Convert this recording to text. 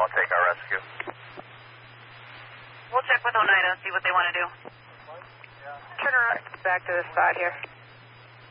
I'll take our rescue. We'll check with Oneida and see what they want to do. Turn around back to the spot here.